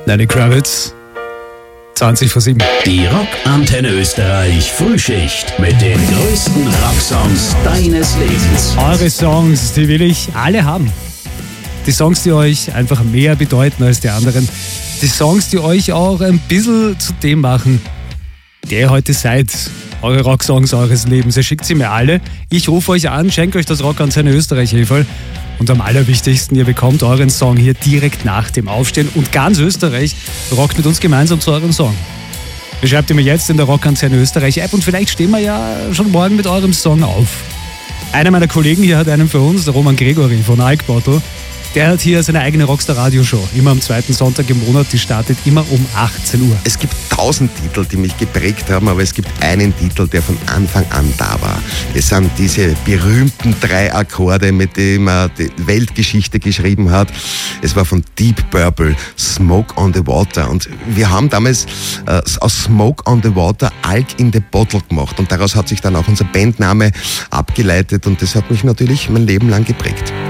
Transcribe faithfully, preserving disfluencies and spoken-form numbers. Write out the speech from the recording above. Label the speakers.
Speaker 1: Lenny Kravitz. zwanzig vor sieben.
Speaker 2: Die Rockantenne Österreich Frühschicht mit den größten Rocksongs deines Lebens.
Speaker 1: Eure Songs, die will ich alle haben. Die Songs, die euch einfach mehr bedeuten als die anderen. Die Songs, die euch auch ein bisschen zu dem machen, der ihr heute seid. Eure Rocksongs eures Lebens. Ihr schickt sie mir alle. Ich rufe euch an, schenke euch das Rockantenne Österreich Heferl. Und am allerwichtigsten, ihr bekommt euren Song hier direkt nach dem Aufstehen. Und ganz Österreich rockt mit uns gemeinsam zu eurem Song. Beschreibt ihr mir jetzt in der Rockantenne Österreich App und vielleicht stehen wir ja schon morgen mit eurem Song auf. Einer meiner Kollegen hier hat einen für uns, der Roman Gregory von Ike Bottle. Der hat hier seine eigene Rockstar-Radio-Show. Immer am zweiten Sonntag im Monat. Die startet immer um achtzehn Uhr.
Speaker 3: Es gibt tausend Titel, die mich geprägt haben, aber es gibt einen Titel, der von Anfang an da war. Es sind diese berühmten drei Akkorde, mit denen er die Weltgeschichte geschrieben hat. Es war von Deep Purple, Smoke on the Water. Und wir haben damals äh, aus Smoke on the Water Ike in the Bottle gemacht. Und daraus hat sich dann auch unser Bandname abgeleitet. Und das hat mich natürlich mein Leben lang geprägt.